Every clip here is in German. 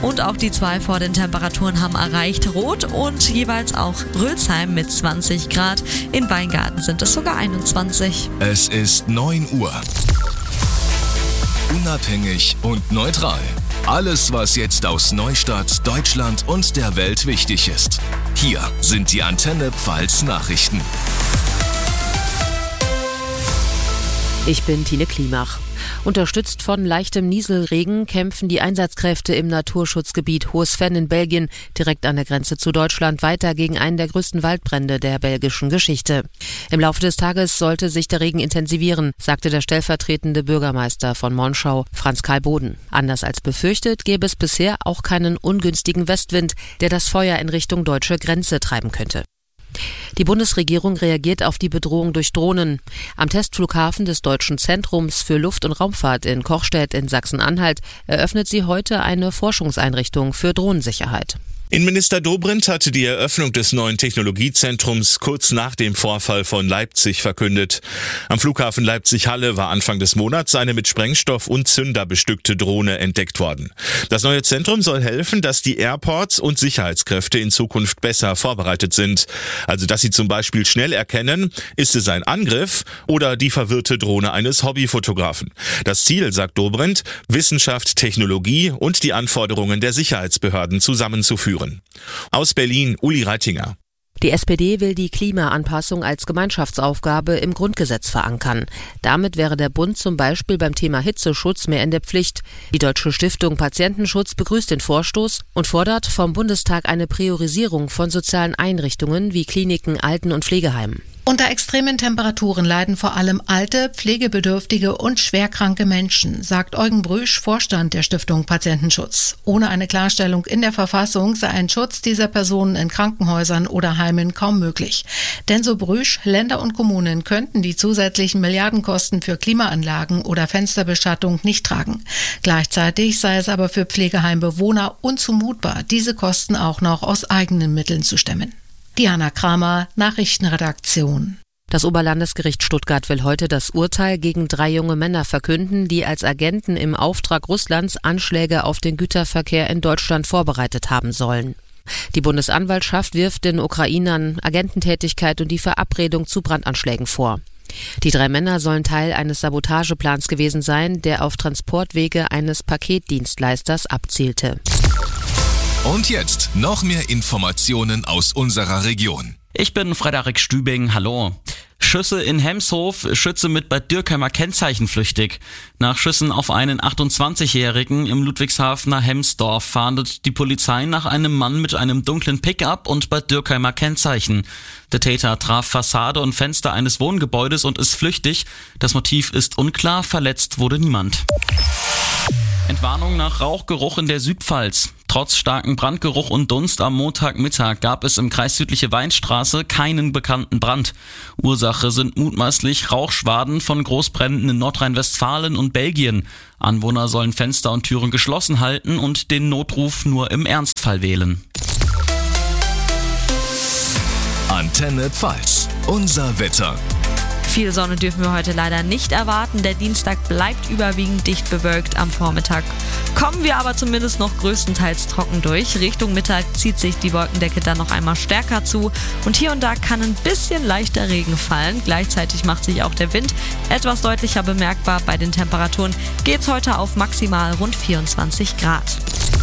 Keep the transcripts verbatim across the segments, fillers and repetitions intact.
Und auch die zwei vor den Temperaturen haben erreicht Rot und jeweils auch Rülsheim mit zwanzig Grad. In Weingarten sind es sogar einundzwanzig. Es ist neun Uhr. Unabhängig und neutral. Alles, was jetzt aus Neustadt, Deutschland und der Welt wichtig ist. Hier sind die Antenne Pfalz Nachrichten. Ich bin Tine Klimach. Unterstützt von leichtem Nieselregen kämpfen die Einsatzkräfte im Naturschutzgebiet Hohes-Venn in Belgien direkt an der Grenze zu Deutschland weiter gegen einen der größten Waldbrände der belgischen Geschichte. Im Laufe des Tages sollte sich der Regen intensivieren, sagte der stellvertretende Bürgermeister von Monschau, Franz Karl Boden. Anders als befürchtet, gäbe es bisher auch keinen ungünstigen Westwind, der das Feuer in Richtung deutsche Grenze treiben könnte. Die Bundesregierung reagiert auf die Bedrohung durch Drohnen. Am Testflughafen des Deutschen Zentrums für Luft- und Raumfahrt in Kochstedt in Sachsen-Anhalt eröffnet sie heute eine Forschungseinrichtung für Drohnensicherheit. Innenminister Dobrindt hatte die Eröffnung des neuen Technologiezentrums kurz nach dem Vorfall von Leipzig verkündet. Am Flughafen Leipzig-Halle war Anfang des Monats eine mit Sprengstoff und Zünder bestückte Drohne entdeckt worden. Das neue Zentrum soll helfen, dass die Airports und Sicherheitskräfte in Zukunft besser vorbereitet sind. Also dass sie zum Beispiel schnell erkennen, ist es ein Angriff oder die verwirrte Drohne eines Hobbyfotografen. Das Ziel, sagt Dobrindt, Wissenschaft, Technologie und die Anforderungen der Sicherheitsbehörden zusammenzuführen. Aus Berlin, Uli Reitinger. Die S P D will die Klimaanpassung als Gemeinschaftsaufgabe im Grundgesetz verankern. Damit wäre der Bund zum Beispiel beim Thema Hitzeschutz mehr in der Pflicht. Die Deutsche Stiftung Patientenschutz begrüßt den Vorstoß und fordert vom Bundestag eine Priorisierung von sozialen Einrichtungen wie Kliniken, Alten- und Pflegeheimen. Unter extremen Temperaturen leiden vor allem alte, pflegebedürftige und schwerkranke Menschen, sagt Eugen Brüsch, Vorstand der Stiftung Patientenschutz. Ohne eine Klarstellung in der Verfassung sei ein Schutz dieser Personen in Krankenhäusern oder Heimen kaum möglich. Denn so Brüsch, Länder und Kommunen könnten die zusätzlichen Milliardenkosten für Klimaanlagen oder Fensterbeschattung nicht tragen. Gleichzeitig sei es aber für Pflegeheimbewohner unzumutbar, diese Kosten auch noch aus eigenen Mitteln zu stemmen. Diana Kramer, Nachrichtenredaktion. Das Oberlandesgericht Stuttgart will heute das Urteil gegen drei junge Männer verkünden, die als Agenten im Auftrag Russlands Anschläge auf den Güterverkehr in Deutschland vorbereitet haben sollen. Die Bundesanwaltschaft wirft den Ukrainern Agententätigkeit und die Verabredung zu Brandanschlägen vor. Die drei Männer sollen Teil eines Sabotageplans gewesen sein, der auf Transportwege eines Paketdienstleisters abzielte. Und jetzt noch mehr Informationen aus unserer Region. Ich bin Frederik Stübing, hallo. Schüsse in Hemshof, Schütze mit Bad Dürkheimer Kennzeichen flüchtig. Nach Schüssen auf einen achtundzwanzigjährigen im Ludwigshafener Hemsdorf fahndet die Polizei nach einem Mann mit einem dunklen Pickup und Bad Dürkheimer Kennzeichen. Der Täter traf Fassade und Fenster eines Wohngebäudes und ist flüchtig. Das Motiv ist unklar, verletzt wurde niemand. Entwarnung nach Rauchgeruch in der Südpfalz. Trotz starken Brandgeruch und Dunst am Montagmittag gab es im Kreis Südliche Weinstraße keinen bekannten Brand. Ursache sind mutmaßlich Rauchschwaden von Großbränden in Nordrhein-Westfalen und Belgien. Anwohner sollen Fenster und Türen geschlossen halten und den Notruf nur im Ernstfall wählen. Antenne Pfalz, unser Wetter. Viel Sonne dürfen wir heute leider nicht erwarten. Der Dienstag bleibt überwiegend dicht bewölkt. Am Vormittag kommen wir aber zumindest noch größtenteils trocken durch. Richtung Mittag zieht sich die Wolkendecke dann noch einmal stärker zu. Und hier und da kann ein bisschen leichter Regen fallen. Gleichzeitig macht sich auch der Wind etwas deutlicher bemerkbar. Bei den Temperaturen geht es heute auf maximal rund vierundzwanzig Grad.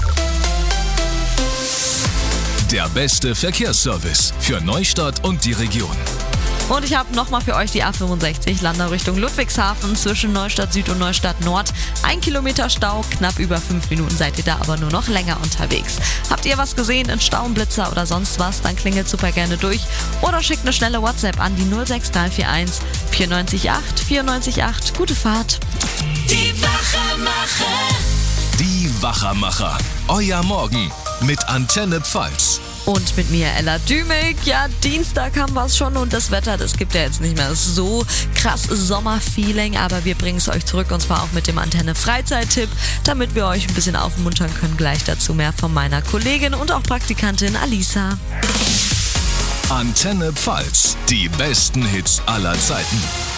Der beste Verkehrsservice für Neustadt und die Region. Und ich habe nochmal für euch die A fünfundsechzig Landau Richtung Ludwigshafen zwischen Neustadt Süd und Neustadt Nord. Ein Kilometer Stau, knapp über fünf Minuten seid ihr da aber nur noch länger unterwegs. Habt ihr was gesehen, in Stauenblitzer oder sonst was, dann klingelt super gerne durch oder schickt eine schnelle WhatsApp an die null sechs drei vier eins vier neun acht vier neun acht. Gute Fahrt. Die Wachermacher. Die Wachermacher. Euer Morgen mit Antenne Pfalz. Und mit mir, Ella Dümig. Ja, Dienstag haben wir es schon und das Wetter, das gibt ja jetzt nicht mehr so krass Sommerfeeling, aber wir bringen es euch zurück und zwar auch mit dem Antenne-Freizeit-Tipp, damit wir euch ein bisschen aufmuntern können. Gleich dazu mehr von meiner Kollegin und auch Praktikantin Alisa. Antenne Pfalz, die besten Hits aller Zeiten.